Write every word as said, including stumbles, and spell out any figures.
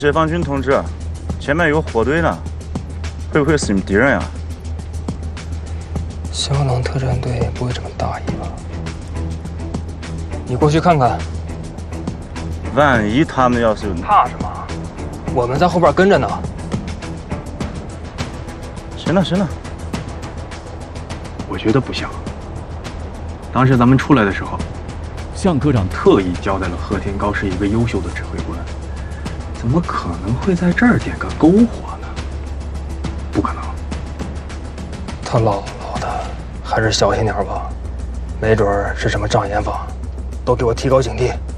解放军同志，前面有火堆呢，会不会是你们敌人呀？ 香港特战队也不会这么大意吧？你过去看看。 万一他们要是…… 怕什么？我们在后边跟着呢。 行了行了， 我觉得不像。当时咱们出来的时候，向科长特意交代了贺天高是一个优秀的指挥官，怎么可能会在这儿点个篝火呢？不可能。 他老老的，还是小心点吧，没准是什么障眼法，都给我提高警惕。